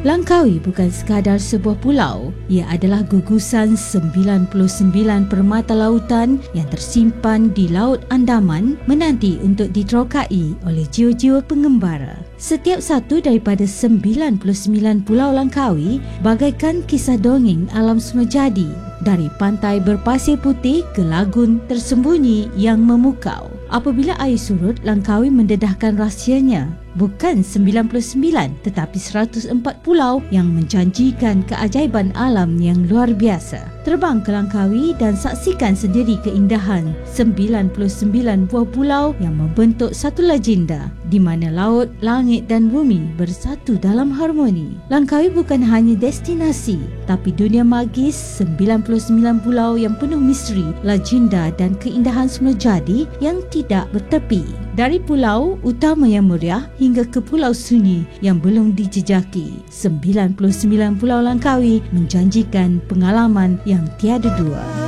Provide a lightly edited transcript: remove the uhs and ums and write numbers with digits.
Langkawi bukan sekadar sebuah pulau, ia adalah gugusan 99 permata lautan yang tersimpan di Laut Andaman menanti untuk diterokai oleh jiwa-jiwa pengembara. Setiap satu daripada 99 pulau Langkawi bagaikan kisah dongeng alam semula jadi, dari pantai berpasir putih ke lagun tersembunyi yang memukau. Apabila air surut, Langkawi mendedahkan rahsianya. Bukan 99 tetapi 104 pulau yang menjanjikan keajaiban alam yang luar biasa. Terbang ke Langkawi dan saksikan sendiri keindahan 99 buah pulau yang membentuk satu legenda di mana laut, langit dan bumi bersatu dalam harmoni. Langkawi bukan hanya destinasi tapi dunia magis 99 pulau yang penuh misteri, legenda dan keindahan semula jadi yang tidak bertepi. Dari pulau utama yang meriah hingga ke pulau sunyi yang belum dijejaki, 99 pulau Langkawi menjanjikan pengalaman yang tiada dua.